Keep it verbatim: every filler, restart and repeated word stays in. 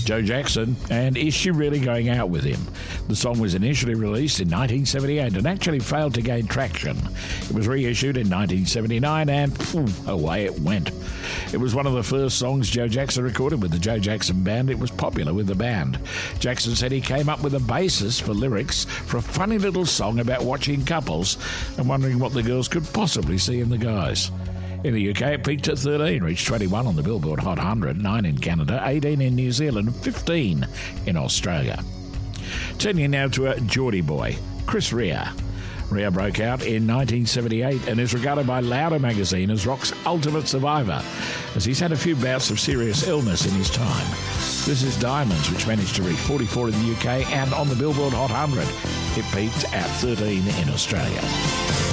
Joe Jackson, and Is She Really Going Out With Him? The song was initially released in nineteen seventy-eight and actually failed to gain traction. It was reissued in nineteen seventy-nine and phew, away it went. It was one of the first songs Joe Jackson recorded with the Joe Jackson Band. It was popular with the band. Jackson said he came up with a basis for lyrics for a funny little song about watching couples and wondering what the girls could possibly see in the guys. In the U K, it peaked at thirteen, reached twenty-one on the Billboard Hot one hundred, nine in Canada, eighteen in New Zealand, fifteen in Australia. Turning now to a Geordie boy, Chris Rea. Rea broke out in nineteen seventy-eight and is regarded by Louder magazine as rock's ultimate survivor, as he's had a few bouts of serious illness in his time. This is Diamonds, which managed to reach forty-four in the U K and on the Billboard Hot one hundred. It peaked at thirteen in Australia.